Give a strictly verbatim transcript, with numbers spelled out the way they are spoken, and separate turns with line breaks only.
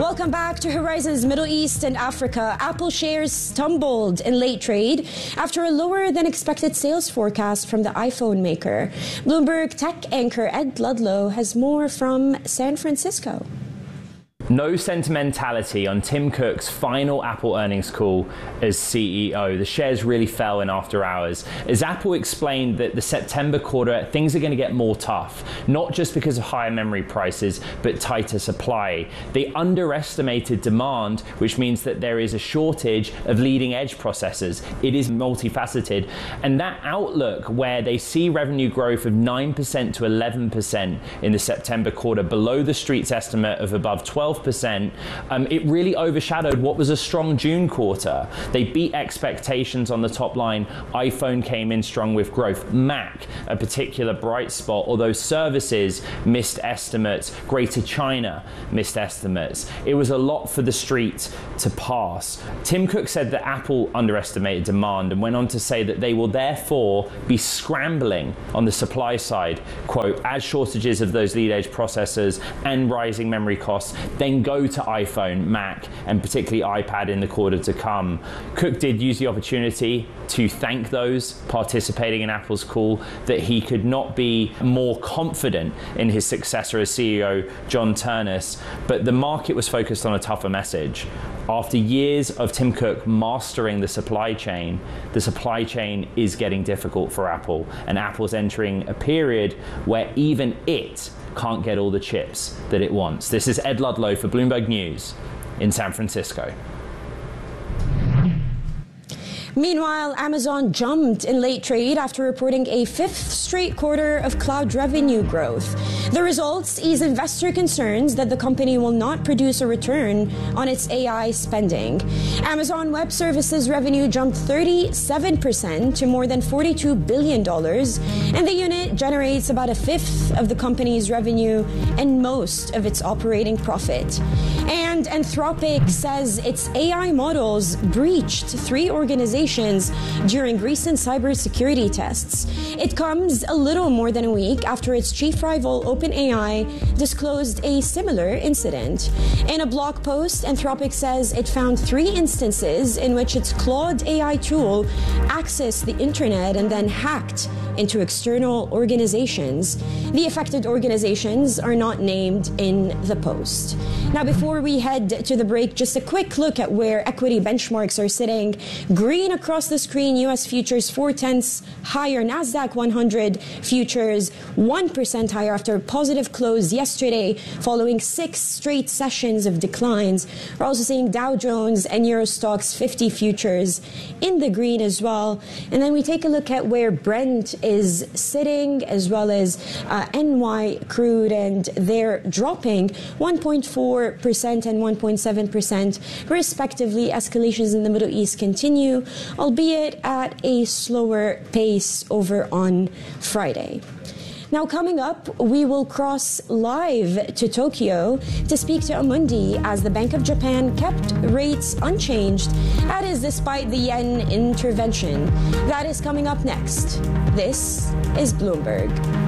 Welcome back to Horizons Middle East and Africa. Apple shares stumbled in late trade after a lower than expected sales forecast from the iPhone maker. Bloomberg tech anchor Ed Ludlow has more from San Francisco.
No sentimentality on Tim Cook's final Apple earnings call as C E O. The shares really fell in after hours as Apple explained that the September quarter things are going to get more tough, not just because of higher memory prices, but tighter supply. They underestimated demand, which means that there is a shortage of leading edge processors. It is multifaceted, and that outlook where they see revenue growth of nine percent to eleven percent in the September quarter, below the street's estimate of above twelve percent, um, it really overshadowed what was a strong June quarter. They beat expectations on the top line. iPhone came in strong with growth. Mac, a particular bright spot, although services missed estimates. Greater China missed estimates. It was a lot for the street to pass. Tim Cook said that Apple underestimated demand and went on to say that they will therefore be scrambling on the supply side, quote, as shortages of those lead edge processors and rising memory costs then go to iPhone, Mac, and particularly iPad in the quarter to come. Cook did use the opportunity to thank those participating in Apple's call, that he could not be more confident in his successor as C E O, John Ternus, but the market was focused on a tougher message. After years of Tim Cook mastering the supply chain, the supply chain is getting difficult for Apple, and Apple's entering a period where even it can't get all the chips that it wants. This is Ed Ludlow for Bloomberg News in San Francisco.
Meanwhile, Amazon jumped in late trade after reporting a fifth straight quarter of cloud revenue growth. The results ease investor concerns that the company will not produce a return on its A I spending. Amazon Web Services revenue jumped thirty-seven percent to more than forty-two billion dollars, and the unit generates about a fifth of the company's revenue and most of its operating profit. And Anthropic says its A I models breached three organizations during recent cybersecurity tests. It comes a little more than a week after its chief rival OpenAI disclosed a similar incident. In a blog post, Anthropic says it found three instances in which its Claude A I tool accessed the internet and then hacked into external organizations. The affected organizations are not named in the post. Now, before we head to the break, just a quick look at where equity benchmarks are sitting. Green across the screen, U S futures four-tenths higher, NASDAQ one hundred futures one percent higher after a positive close yesterday following six straight sessions of declines. We're also seeing Dow Jones and Eurostoxx fifty futures in the green as well. And then we take a look at where Brent is sitting, as well as uh, N Y crude, and they're dropping one point four percent and one point seven percent respectively. Escalations in the Middle East continue, albeit at a slower pace over on Friday. Now, coming up, we will cross live to Tokyo to speak to Amundi as the Bank of Japan kept rates unchanged. That is despite the yen intervention. That is coming up next. This is Bloomberg.